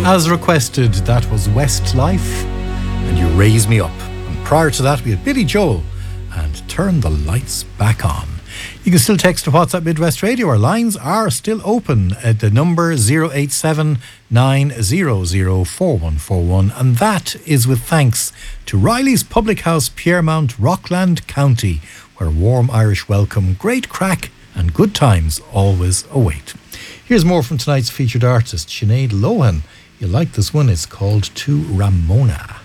As requested, that was Westlife and You Raise Me Up. And prior to that, we had Billy Joel and Turn the Lights Back On. You can still text to WhatsApp Midwest Radio. Our lines are still open at the number 087 900 4141. And that is with thanks to Riley's Public House, Piermount, Rockland County, where warm Irish welcome, great crack and good times always await. Here's more from tonight's featured artist, Sinead Lohan. You like this one? It's called To Ramona.